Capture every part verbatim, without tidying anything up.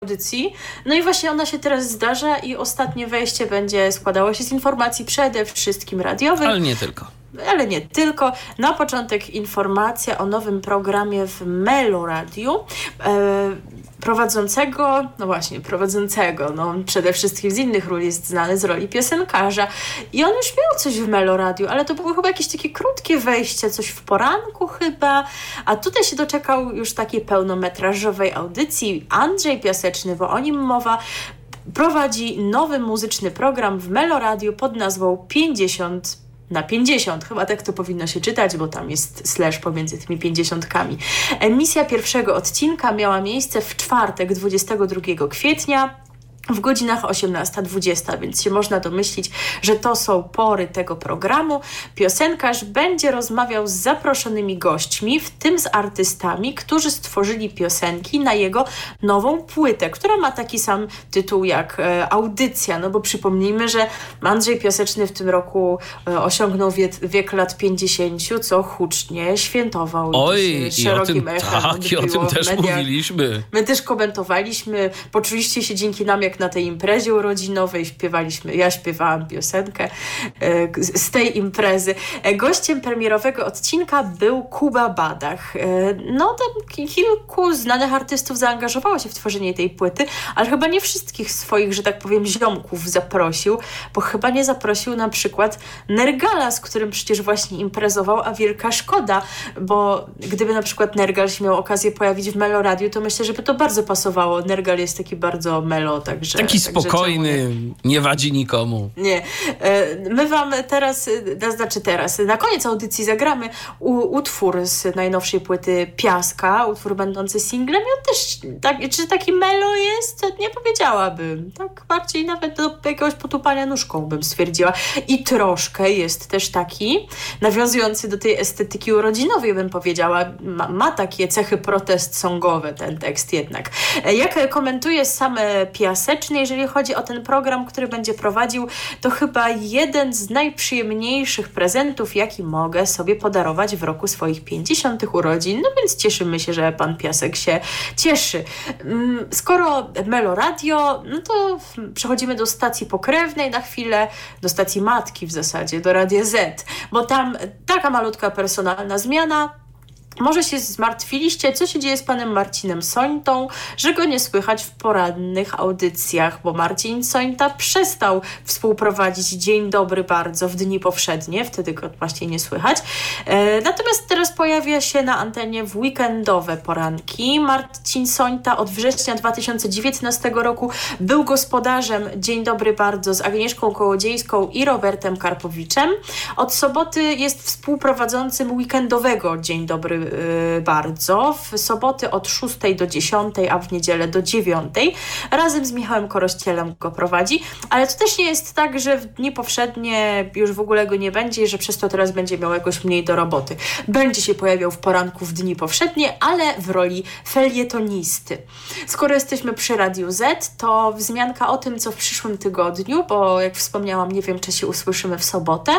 audycji. No i właśnie ona się teraz zdarza i ostatnie wejście będzie składało się z informacji przede wszystkim radiowych. Ale nie tylko. Ale nie tylko. Na początek informacja o nowym programie w Meloradiu. E, prowadzącego, no właśnie, prowadzącego, no przede wszystkim z innych ról jest znany z roli piosenkarza. I on już miał coś w Meloradiu, ale to było chyba jakieś takie krótkie wejście, coś w poranku chyba. A tutaj się doczekał już takiej pełnometrażowej audycji. Andrzej Piaseczny, bo o nim mowa, prowadzi nowy muzyczny program w Meloradiu pod nazwą pięćdziesiąt na pięćdziesiąt. Chyba tak to powinno się czytać, bo tam jest slash pomiędzy tymi pięćdziesiątkami. Emisja pierwszego odcinka miała miejsce w czwartek, dwudziestego drugiego kwietnia. W godzinach osiemnasta dwadzieścia, więc się można domyślić, że to są pory tego programu. Piosenkarz będzie rozmawiał z zaproszonymi gośćmi, w tym z artystami, którzy stworzyli piosenki na jego nową płytę, która ma taki sam tytuł jak e, audycja, no bo przypomnijmy, że Andrzej Piaseczny w tym roku e, osiągnął wiek, wiek lat pięćdziesięciu, co hucznie świętował. Oj, i, i o tym, tak, i o tym też mówiliśmy. My też komentowaliśmy, poczuliście się dzięki nam, jak na tej imprezie urodzinowej śpiewaliśmy, ja śpiewałam piosenkę e, z tej imprezy. E, gościem premierowego odcinka był Kuba Badach. E, no tam kilku znanych artystów zaangażowało się w tworzenie tej płyty, ale chyba nie wszystkich swoich, że tak powiem, ziomków zaprosił, bo chyba nie zaprosił na przykład Nergala, z którym przecież właśnie imprezował, a wielka szkoda, bo gdyby na przykład Nergal się miał okazję pojawić w Meloradiu, to myślę, żeby to bardzo pasowało. Nergal jest taki bardzo melo, także Taki spokojny, nie? nie wadzi nikomu. Nie. My wam teraz, znaczy teraz, na koniec audycji zagramy u, utwór z najnowszej płyty Piaska, utwór będący singlem. I on też, tak, czy taki melo jest? Nie powiedziałabym. Tak bardziej nawet do jakiegoś potupania nóżką bym stwierdziła. I troszkę jest też taki, nawiązujący do tej estetyki urodzinowej bym powiedziała. Ma, ma takie cechy protest songowe ten tekst jednak. Jak komentuje sam Piaseczny, jeżeli chodzi o ten program, który będzie prowadził, to chyba jeden z najprzyjemniejszych prezentów, jaki mogę sobie podarować w roku swoich pięćdziesiątych urodzin. No więc cieszymy się, że pan Piasek się cieszy. Skoro Meloradio, no to przechodzimy do stacji pokrewnej na chwilę, do stacji matki w zasadzie, do Radia Z, bo tam taka malutka personalna zmiana. Może się zmartwiliście, co się dzieje z panem Marcinem Sońtą, że go nie słychać w porannych audycjach, bo Marcin Sońta przestał współprowadzić Dzień Dobry Bardzo w dni powszednie, wtedy go właśnie nie słychać. E, natomiast teraz pojawia się na antenie w weekendowe poranki. Marcin Sońta od września dwa tysiące dziewiętnastego roku był gospodarzem Dzień Dobry Bardzo z Agnieszką Kołodziejską i Robertem Karpowiczem. Od soboty jest współprowadzącym weekendowego Dzień Dobry Bardzo. W soboty od szóstej do dziesiątej, a w niedzielę do dziewiątej. Razem z Michałem Korościelem go prowadzi. Ale to też nie jest tak, że w dni powszednie już w ogóle go nie będzie i że przez to teraz będzie miał jakoś mniej do roboty. Będzie się pojawiał w poranku w dni powszednie, ale w roli felietonisty. Skoro jesteśmy przy Radiu Z, to wzmianka o tym, co w przyszłym tygodniu, bo jak wspomniałam, nie wiem, czy się usłyszymy w sobotę.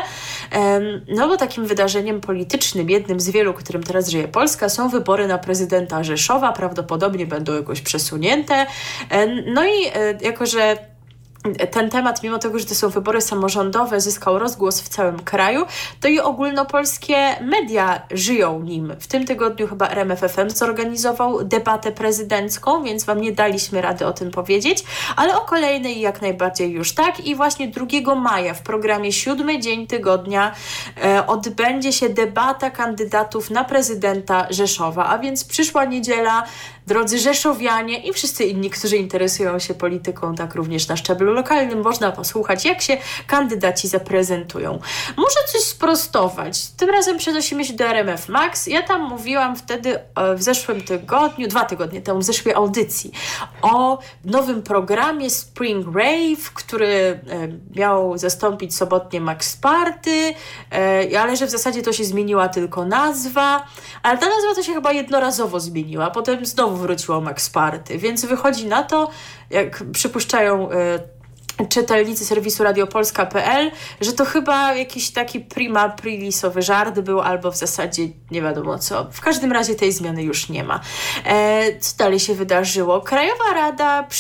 No bo takim wydarzeniem politycznym, jednym z wielu, którym teraz żyje Polska, są wybory na prezydenta Rzeszowa, prawdopodobnie będą jakoś przesunięte. No i jako, że ten temat, mimo tego, że to są wybory samorządowe, zyskał rozgłos w całym kraju, to i ogólnopolskie media żyją nim. W tym tygodniu chyba R M F F M zorganizował debatę prezydencką, więc wam nie daliśmy rady o tym powiedzieć, ale o kolejnej jak najbardziej już tak. I właśnie drugiego maja w programie Siódmy Dzień Tygodnia e, odbędzie się debata kandydatów na prezydenta Rzeszowa, a więc przyszła niedziela, drodzy rzeszowianie i wszyscy inni, którzy interesują się polityką, tak również na szczeblu lokalnym, można posłuchać, jak się kandydaci zaprezentują. Muszę coś sprostować. Tym razem przenosimy się do R M F Max. Ja tam mówiłam wtedy w zeszłym tygodniu, dwa tygodnie temu, w zeszłej audycji, o nowym programie Spring Rave, który miał zastąpić sobotnie Max Party, ale że w zasadzie to się zmieniła tylko nazwa, ale ta nazwa to się chyba jednorazowo zmieniła, potem znowu wróciło Max Party, więc wychodzi na to, jak przypuszczają czytelnicy serwisu radiopolska kropka pe el, że to chyba jakiś taki prima aprilisowy żart był, albo w zasadzie nie wiadomo co. W każdym razie tej zmiany już nie ma. E, co dalej się wydarzyło? Krajowa Rada